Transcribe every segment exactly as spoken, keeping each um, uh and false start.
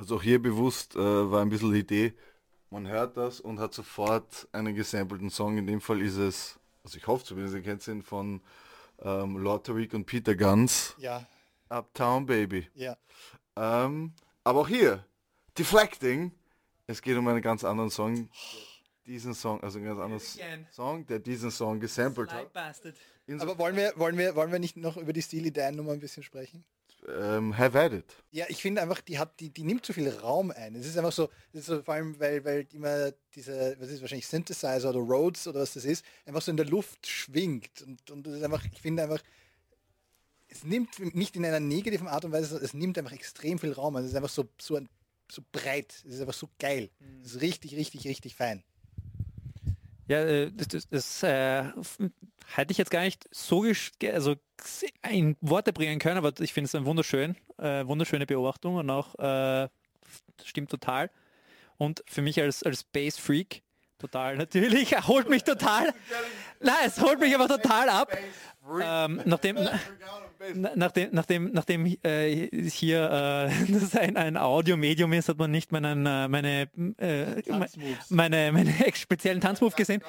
Also auch hier bewusst äh, war ein bisschen die Idee, man hört das und hat sofort einen gesampelten Song. In dem Fall ist es, also ich hoffe zumindest, ihr kennt ihn von ähm, Lord Tariq und Peter Guns, Ja, Uptown Baby. ja. Ähm, aber auch hier, Deflecting, es geht um einen ganz anderen Song. Diesen Song, also ein ganz anderes Song, der diesen Song gesampelt hat. Aber wollen wir, wollen wir, wollen wir nicht noch über die Steely Dan Nummer ein bisschen sprechen? Ähm, have at it. Ja, ich finde einfach, die hat, die, die nimmt zu viel Raum ein. Es ist einfach so, es ist so vor allem, weil, weil immer diese, was ist wahrscheinlich Synthesizer oder Rhodes oder was das ist, einfach so in der Luft schwingt. Und, und das ist einfach, ich finde einfach, es nimmt nicht in einer negativen Art und Weise, es nimmt einfach extrem viel Raum. Also es ist einfach so, so, ein, so breit, es ist einfach so geil. Es ist richtig, richtig, richtig fein. Ja, äh, das, das, das äh, hätte ich jetzt gar nicht so gesch also in Worte bringen können, aber ich finde es ein wunderschön, äh, wunderschöne Beobachtung und auch äh, stimmt total. Und für mich als, als Bass-Freak total natürlich, holt mich total, nein, es holt mich aber total ab. Ähm, nachdem, na, nachdem, nachdem, nachdem äh, hier äh, das ein, ein Audiomedium ist, hat man nicht meinen, äh, meine, äh, meine, meine speziellen Tanzmove gesehen.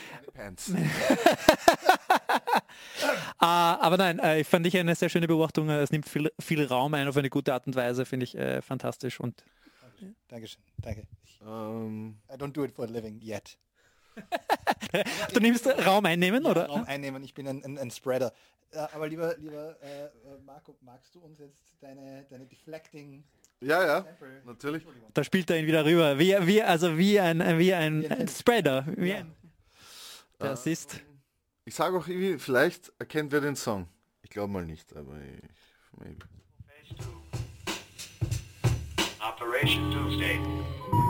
ah, aber nein, äh, fand ich eine sehr schöne Beobachtung. Es nimmt viel, viel Raum ein auf eine gute Art und Weise, finde ich äh, fantastisch. Und Dankeschön, danke. Ähm, I don't do it for a living yet. du nimmst Raum einnehmen, ja, oder? Raum einnehmen, ich bin ein, ein, ein Spreader. Äh, aber lieber, lieber äh, Marco, magst du uns jetzt deine, deine Deflecting... ja, ja, Sample? natürlich. Da spielt er ihn wieder rüber. Wie, wie, also wie ein, wie ein, ein Spreader. Wie Ja. ein, der Assist. Ich sage auch irgendwie, vielleicht erkennt wer den Song. Ich glaube mal nicht, aber ich, maybe. Operation Doomsday.